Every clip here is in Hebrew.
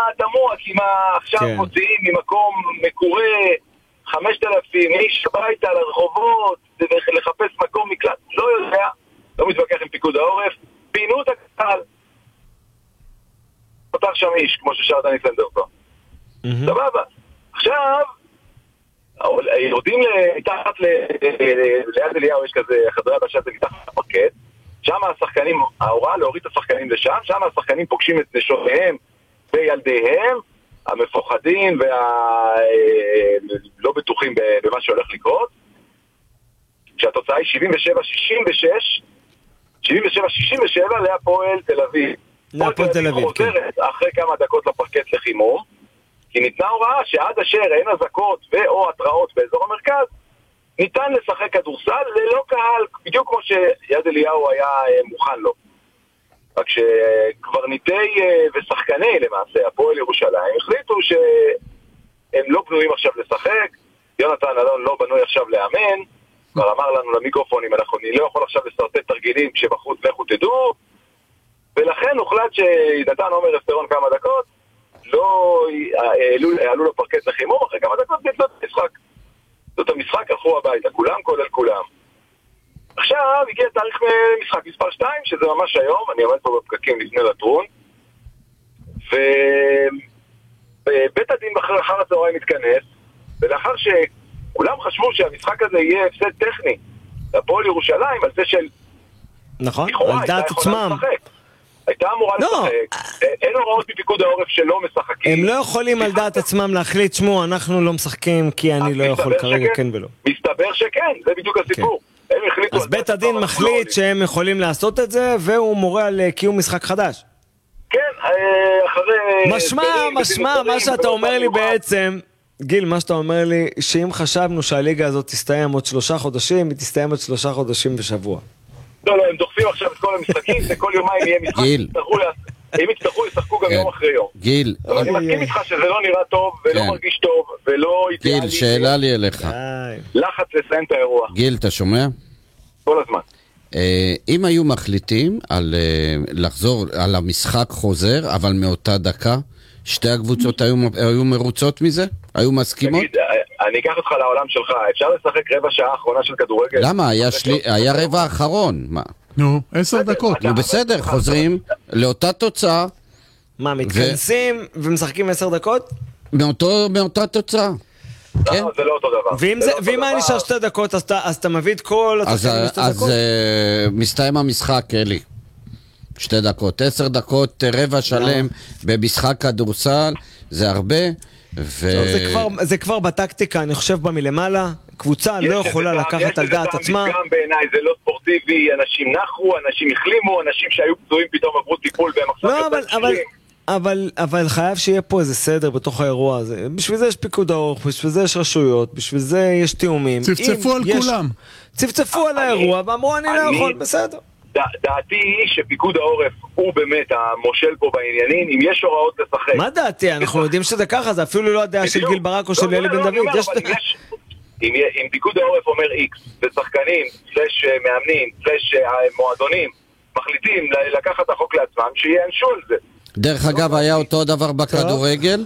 תמוה, כי מה עכשיו מוציאים ממקום מקורה 5,000 איש הביתה לרחובות ולחפש מקום מקלט, לא יודע, לא מתווכח עם פיקוד העורף, פינו את הקהל, פתח שם איש, כמו ששארת ניסנדר פה. סבבה. עכשיו, יורדים מתחת ליד אליהו, יש כזה חדרי הבשת, זה מתחת לפרקט, שם השחקנים, ההוראה להוריד את השחקנים לשם, שם השחקנים פוגשים את נשותיהם וילדיהם, המפוחדים והלא בטוחים במה שהולך לקרות, כשהתוצאה היא 77-66, 77-67 להפועל תל אביב. להפועל תל אביב, כן. אחרי כמה דקות לפרקט לחימום, כי ניתנה הוראה שעד אשר אין אזעקות ואו התראות באזור המרכז, ניתן לשחק כדורסל ללא קהל, בדיוק כמו שיד אליהו היה מוכן לו. רק שקברניטי ושחקני למעשה, הפועל ירושלים, החליטו שהם לא בנויים עכשיו לשחק, יונתן אלון לא בנוי עכשיו לאמן, כבר אמר לנו למיקרופונים, אני לא יכול עכשיו לסרטט תרגילים כשבחוץ לכו תדעו, ולכן הוחלט שנתן עומר אסטרון כמה דקות, לא העלו לפרקט לחימום, אחרי כמה דקות נצלו את המשחק. זאת המשחק, הלכו הביתה, כולם כולל כולם. עכשיו הגיע תאריך משחק מספר 2, שזה ממש היום, אני עומד פה בפקקים לפני לטרון, ובית הדין אחר הצהריים מתכנס, ולאחר שכולם חשבו שהמשחק הזה יהיה הפסד טכני לפועל ירושלים, על זה של... נכון, על דעת עצמם. הייתה אמורה לשחק, אין הוראות מפיקוד העורף שלא משחקים. הם לא יכולים על דעת עצמם להחליט, שמו, אנחנו לא משחקים כי אני לא יכול כרגע כן ולא. מסתבר שכן, זה בדיוק הסיפור. אז בית הדין מחליט שהם יכולים לעשות את זה, והוא מורה על קיום משחק חדש. כן, אחרי... משמע, מה שאתה אומר לי בעצם, גיל, מה שאתה אומר לי, שאם חשבנו שהליגה הזאת תסתיים עוד 3 חודשים, היא תסתיים עוד 3 חודשים בשבוע. לא, הם דוחפים עכשיו את כל המשחקים, וכל יומיים יהיה משחק, אם יצטרכו, ישחקו גם יום אחרי יום. גיל. אני מסכים איתך שזה לא נראה טוב, ולא מרגיש טוב, ולא אידיאלי. גיל, שאלה לי אליך. לחץ לסיים את האירוע. גיל, אתה שומע? כל הזמן. אם היו מחליטים על לחזור על המשחק חוזר, אבל מאותה דקה, שתי הקבוצות היו מרוצות מזה? היו מסכימות? תגיד, אני אקח אותך לעולם שלך, אפשר לשחק רבע שעה האחרונה של כדורגל? למה? היה רבע האחרון. נו, 10 דקות. נו בסדר, חוזרים לאותה תוצאה. מה, מתכנסים ומשחקים 10 דקות? מאותה תוצאה. כן? זה לא אותו דבר. ואם היה נשאר 2 דקות, אז אתה מביא את כל השחקנים ב2 דקות? אז מסתיים המשחק, אלי. 2 דקות, 10 דקות, רבע שלם במשחק כדורסל, זה הרבה. זה כבר בטקטיקה, אני חושב במלמעלה, קבוצה לא יכולה לקחת על דעת עצמה. גם בעיניי זה לא ספורטיבי, אנשים נחו, אנשים החלימו, אנשים שהיו פצועים פתאום עברו טיפול והם עכשיו יותר קשרים. אבל חייב שיהיה פה איזה סדר בתוך האירוע הזה. בשביל זה יש פיקוד העורף, בשביל זה יש רשויות, בשביל זה יש תיאומים. צפצפו על כולם. צפצפו על האירוע ואמרו אני לא יכול, בסדר. דעתי היא שפיקוד העורף הוא באמת המושל פה בעניינים, אם יש הוראות לשחק. מה דעתי? אנחנו יודעים שזה ככה, זה אפילו לא הדעה של גיל ברק או של אלי בן דוד. אם פיקוד העורף אומר X, ושחקנים, סלש מאמנים, סלש מועדונים, מחליטים לקחת את החוק לעצמם, שיענשו על זה. דרך אגב, היה אותו דבר בכדורגל,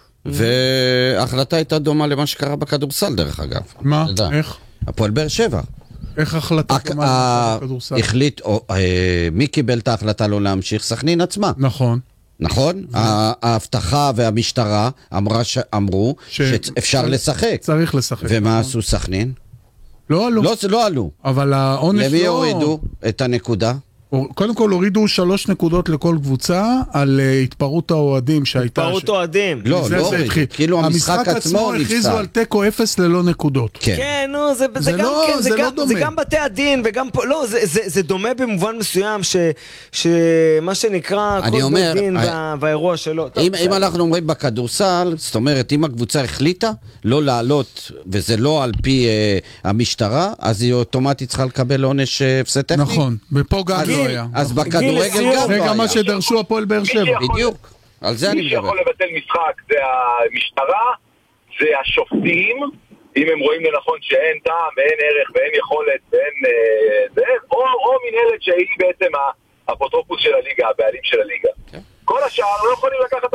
וההחלטה הייתה דומה למה שקרה בכדורסל, דרך אגב. מה? איך? הפועל באר שבע. איך החלטה דומה בכדורסל? החליט, מי קיבל את ההחלטה לא להמשיך? סכנין עצמה. נכון. נכון? ההבטחה והמשטרה אמרו שאפשר לשחק. צריך לשחק. ומה עשו סכנין? לא עלו. לא, זה לא עלו. אבל העונש לא... למי הורידו את הנקודה? קודם כל הורידו 3 נקודות לכל קבוצה על התפרעות האוהדים שהייתה... התפרעות אוהדים. לא הוריד. כאילו המשחק עצמו נפסל. הכריזו על תקו 0 ללא נקודות. כן, נו, זה גם בתי הדין וגם פה, לא, זה דומה במובן מסוים שמה שנקרא כל בית דין והאירוע שלו. אם אנחנו אומרים בכדורסל, זאת אומרת, אם הקבוצה החליטה לא לעלות, וזה לא על פי המשטרה, אז היא אוטומטית צריכה לקבל עונש הפסד טכני. נכון, ופה גם לא היה. אז בכדורגל גם לא היה. זה גם מה שדרשו הפועל באר שבע. בדיוק, על זה אני מדבר. מי שיכול לבטל משחק זה המשטרה, זה השופטים, אם הם רואים לנכון שאין טעם ואין ערך ואין יכולת ואין זה, או מנהלת שהיא בעצם האפוטרופוס של הליגה, הבעלים של הליגה. כל השאר לא יכולים לקחת